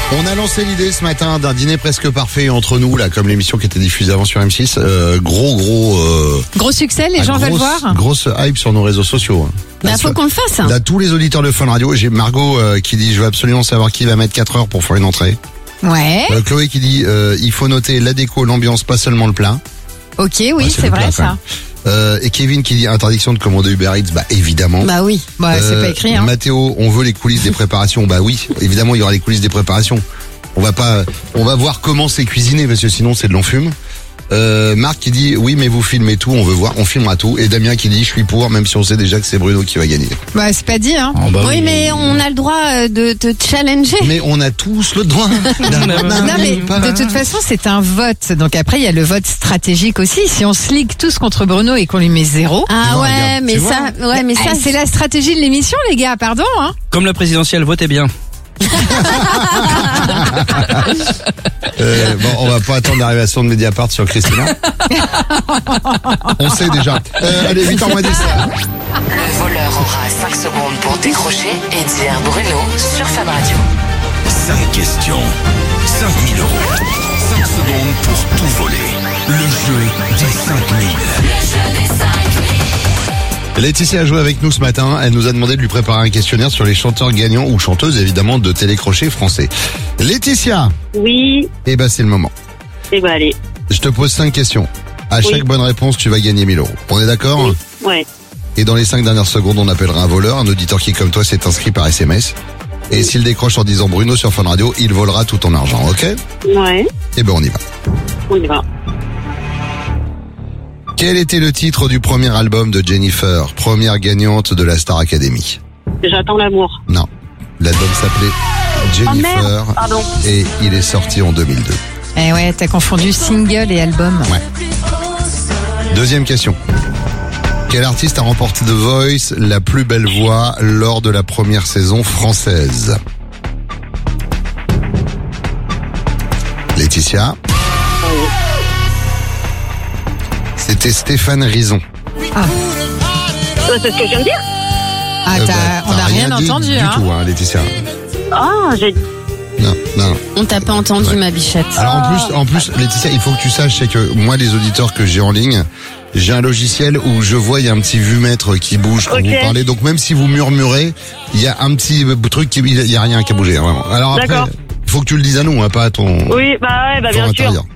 On a lancé l'idée ce matin d'un dîner presque parfait entre nous, là, comme l'émission qui était diffusée avant sur M6. Gros succès, les gens veulent voir. Grosse hype sur nos réseaux sociaux. Bah, faut qu'on le fasse. Là, tous les auditeurs de Fun Radio. J'ai Margot qui dit, je veux absolument savoir qui va mettre 4 heures pour faire une entrée. Ouais. Chloé qui dit, il faut noter la déco, l'ambiance, pas seulement le plat. Ok, oui, Ouais, c'est vrai ça. Et Kevin qui dit interdiction de commander Uber Eats, bah évidemment. Bah oui, bah c'est pas écrit. Hein. Mathéo, on veut les coulisses des préparations, bah oui, évidemment il y aura les coulisses des préparations. On va voir comment c'est cuisiné parce que sinon c'est de l'enfume. Marc qui dit oui mais vous filmez tout, on veut voir, on filmera tout. Et Damien qui dit je suis pour même si on sait déjà que c'est Bruno qui va gagner. Bah c'est pas dit hein. Oh, bah, oui mais on a le droit de te challenger. Mais on a tous le droit. Non mais de toute façon c'est un vote. Donc après il y a le vote stratégique aussi. Si on se ligue tous contre Bruno et qu'on lui met 0. Ah Non, ouais regarde, mais tu ça, vois ouais mais ça c'est la stratégie de l'émission les gars. Pardon hein. Comme la présidentielle, votez bien. Bon, on va pas attendre l'arrivation de Mediapart sur Christina. On sait déjà. Allez, 8h moins 10. Le voleur aura 5 secondes pour décrocher et dire Bruno sur Fun Radio. 5 questions, 5 000 euros. 5 secondes pour tout voler. Le jeu des 5 000. Laetitia a joué avec nous ce matin. Elle nous a demandé de lui préparer un questionnaire sur les chanteurs gagnants ou chanteuses évidemment de télécrochet français. Laetitia. Oui, Eh ben c'est le moment. et ben allez. Je te pose 5 questions. À chaque Oui. bonne réponse, tu vas gagner 1000 euros. On est d'accord? Ouais, Et dans les 5 dernières secondes, on appellera un voleur, un auditeur qui comme toi s'est inscrit par SMS. Et s'il décroche en disant Bruno sur Fun Radio, il volera tout ton argent, ok? ouais, Eh ben on y va. on y va. Quel était le titre du premier album de Jennifer, première gagnante de la Star Academy? J'attends l'amour. Non. L'album s'appelait Jennifer merde, pardon. et il est sorti en 2002. Eh ouais t'as confondu single et album. Ouais. Deuxième question. Quel artiste a remporté The Voice, la plus belle voix, lors de la première saison française? Laetitia. C'était Stéphane Rizon. C'est ce que je viens de dire. Ah on t'as a rien dit entendu du hein. tout, hein, Laetitia. Ah, j'ai... Non. On t'a pas entendu Ouais. ma bichette. Alors en plus, Laetitia, il faut que tu saches, c'est que moi, les auditeurs que j'ai en ligne, j'ai un logiciel où je vois, il y a un petit vue-mètre qui bouge quand Ok. vous parlez. Donc même si vous murmurez, il y a un petit truc il y a rien qui a bougé, hein, vraiment. Alors après, D'accord. il faut que tu le dises à nous, hein, pas à ton Oui, bah ouais, bah fort bien sûr. intérieur.